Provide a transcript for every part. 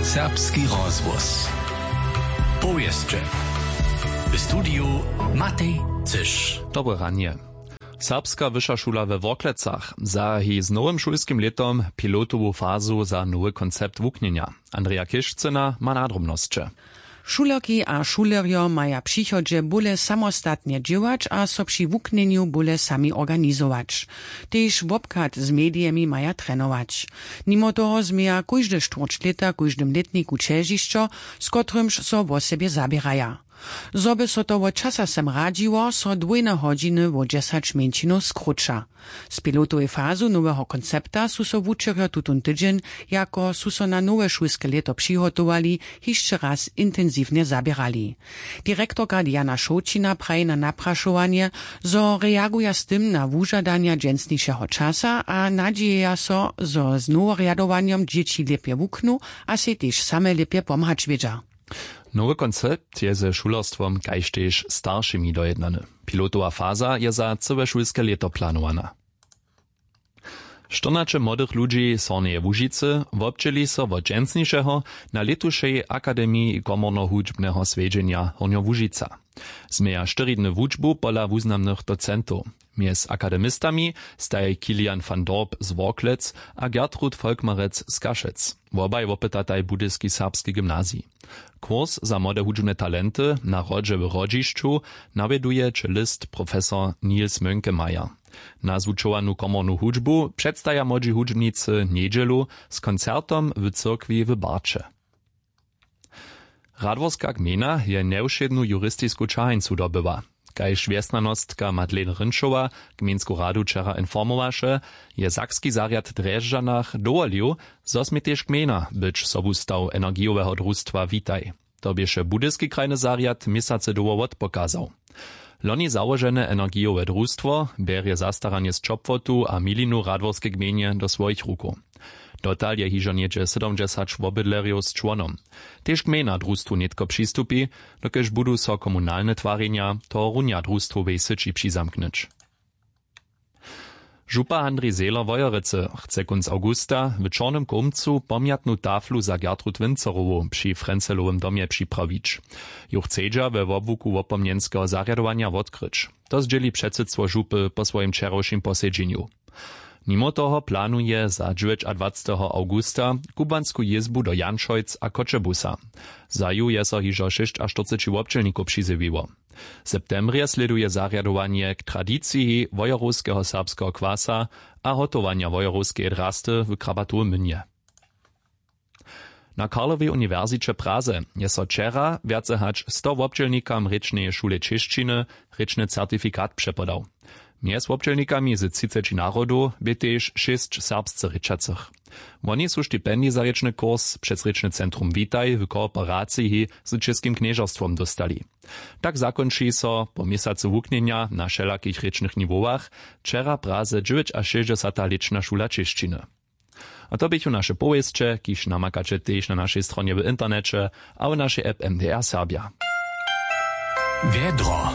Serbski rozhłos. Powieście. W studiu Matej Cysz. Dobre ranie. Serbska wyższa szula we Wroklecach zahi z nowym szulskim letom pilotową fazu za nowy koncept wuknienia. Andrea Kiszczyna ma nadrobnosće. Šulerki a šulerjo maja přichodźe bóle samostatnie działać, a so przy wuknieniu bóle sami organizować. Tež wobkat z mediami maja trenować. Mimo toho zmija kóžde štvrćleta kóždym letniku ćežišćo, z kotrymž so wo sebe zabieraja. Zoby so to wo časa sem radziło, so 2 godziny wo 10 minut skrócza. Z pilotowej fazu nowego koncepta su so wučerjo tutun tydzień, jako su so na nowe szulskie leto przygotowali, jeszcze raz intensywnie zabierali. Dyrektorka Diana Šočina praje na napraszowanie, zo reaguje z tym na wużadania dżęsniejszego czasa, a nadzieja so, zo z noworjadowaniem dzieci lepiej wuknu, a se też same lepiej pomagać wiedza. Nowy koncept je ze šulerstwom kaž tež starszymi dojednany. Pilotowa faza je za całe szulskie leto planowana. 14 młodych ludzi z Horneje Łužice wobčeli so wo dżęsniejszego na letuszej Akademii komorno-hudźbneho svedźenja Hornja Łužica. Zmeja 4 dny wučbu pola wuznamnych docentów. Miez akademistami staje Kilian van Dorp z Wroklec a Gertrud Volkmarec z Kašec. Wobaj wopytataj budyski serbski gimnazji. Kurs za młode hudźbne talenty na rodźe w Rodzišću nawieduje cellist profesor Nils Mönkemeyer. Na zvučowanu komornu hudźbu przedstaja młodzi hudźbnicy niedzielu z koncertom w cyrkwi w Barcze. Radworska gmina je neušednu juristisku čahincu dobywa. Kaž wjesnanostka Madeleine Rynšova gminsku radu wczera informowaše, je sakski zariad Drežďanach dowolił, zo sme tež gmina być sobustaw energijowego društva Witaj. To bieše budyski krajny zariad misace dowód pokazał. Loni założene energijowe društvo bierje zastaranie z Čopvotu a milinu radworskiej gminie do swoich ruku. Dotal je hižo nieče 70 wobydlerjów z członom. Tež gmina društvu netko přistupi, dokež budu so komunalne twarenja to runja društvowej syči přizamknyć. Župa Andrej Zeler Wojeryce chce konc augusta w Czornym Komcu pomjatnu taflu za Gertrud Wincerową przy Frenzelowym domie připrawić. Ju chcedźa we wobłuku wopomnienskiego zarjadowania odkryć. To zdzieli przedsydstwo župy po swoim wczorajszym posiedzeniu. Mimo toho planuje za 29. augusta kubansku jezbu do Janšojc a Kočebusa. Za ju je so hižo 46 wobčelników přizywiło. W septembrze sleduje zarjadowanie k tradycji wojerowskiego serbskiego kwasa a hotowania wojerowskiej drasty w Krabatu Mynie. Na Karlowej Uniwersycie Praze je so wczera wiace hać 100 wobčelnikam rečnej szule češćiny rečny certyfikat przepodał. Miez wobčelnikami z 30 narodów by też 6 serbscy rečacych. Oni su stipendii za rečny kurs przez rečny centrum Witaj w kooperacji z Českým kniežerstwom dostali. Tak zakończy so po miesiącu wuknienia na wszelakich rečnych niwowach wczera Praze 69-leczna szula češćiny. A to bychu nasze powieście, kiż namakacie też na naszej stronie w internecie, a w naszej app MDR Serbia. Wiedro.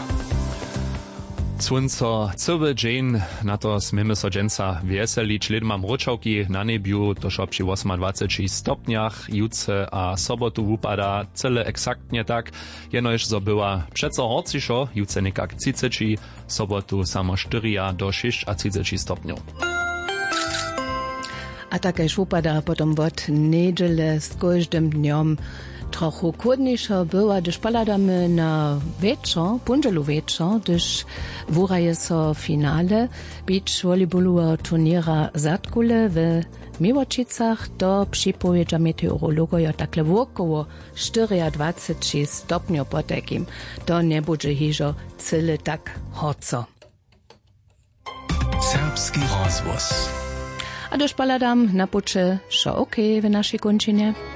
Słonco cały dzień na to smiemy so dżęca wieselić. Led mroczałki na niebiu, to szо przy 28 stopniach, jutce a sobotu upada cele eksaktnie tak, jenoż zo była przeco horciszo, jutce nekak 30, sobotu samo 4 do 6 a 30 stopniów. A takéž upada potom od nedele s každým dňom trochu chłodniejsza była, gdyż paladamy na wieczór, punżelu wieczór, gdyż wuraje so finale beach volleyballu turniera Zadkule w Miłočicach, to przypowiedza meteorologa ja takle wokoło 24 stopniów potekim. To nie będzie hiżo cyle tak hoco. Serbski rozhłos. A gdyż paladam na pocze, szo okej w naszej kończynie.